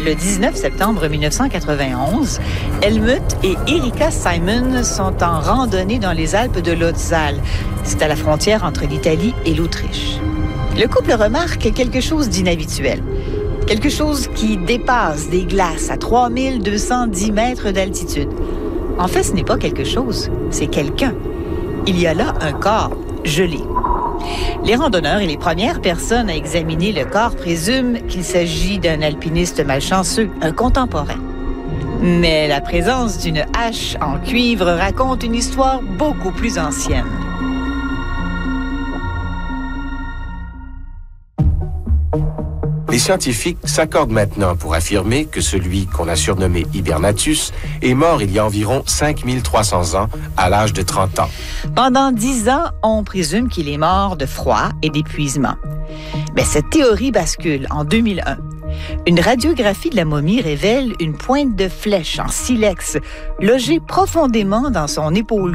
le 19 septembre 1991, Helmut et Erika Simon sont en randonnée dans les Alpes de l'Otzal. C'est à la frontière entre l'Italie et l'Autriche. Le couple remarque quelque chose d'inhabituel. Quelque chose qui dépasse des glaces à 3210 mètres d'altitude. En fait, ce n'est pas quelque chose, c'est quelqu'un. Il y a là un corps gelé. Les randonneurs et les premières personnes à examiner le corps présument qu'il s'agit d'un alpiniste malchanceux, un contemporain. Mais la présence d'une hache en cuivre raconte une histoire beaucoup plus ancienne. Les scientifiques s'accordent maintenant pour affirmer que celui qu'on a surnommé Hibernatus est mort il y a environ 5300 ans, à l'âge de 30 ans. Pendant 10 ans, on présume qu'il est mort de froid et d'épuisement. Mais cette théorie bascule en 2001. Une radiographie de la momie révèle une pointe de flèche en silex logée profondément dans son épaule